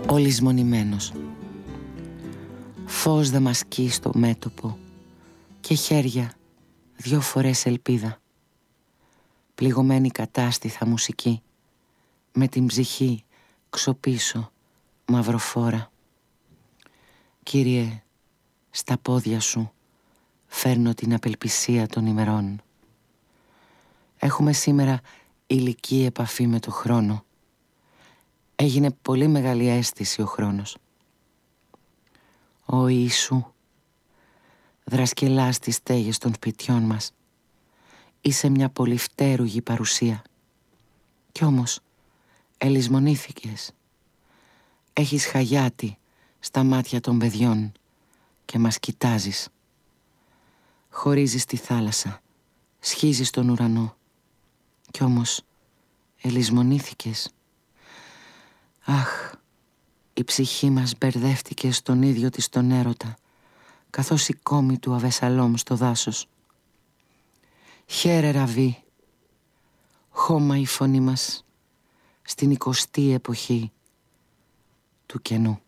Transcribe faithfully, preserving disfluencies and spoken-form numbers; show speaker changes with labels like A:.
A: Ο λησμονημένος. Φως δαμασκεί στο μέτωπο και χέρια δυο φορές ελπίδα. Πληγωμένη κατάστηθα μουσική, με την ψυχή ξοπίσω μαυροφόρα. Κύριε, στα πόδια σου φέρνω την απελπισία των ημερών. Έχουμε σήμερα ηλική επαφή με το χρόνο. Έγινε πολύ μεγάλη αίσθηση ο χρόνος. Ω Ιησού, δρασκελάς τις στέγες των σπιτιών μας. Είσαι μια πολυφτέρουγη παρουσία. Κι όμως ελισμονήθηκες. Έχεις χαγιάτη στα μάτια των παιδιών και μας κοιτάζεις. Χωρίζεις τη θάλασσα, σχίζεις τον ουρανό. Κι όμως ελισμονήθηκες. Αχ, η ψυχή μας μπερδεύτηκε στον ίδιο της τον έρωτα, καθώς η κόμη του Αβεσαλόμ στο δάσος. Χαίρε Ραβί, χώμα η φωνή μας στην εικοστή εποχή του κενού.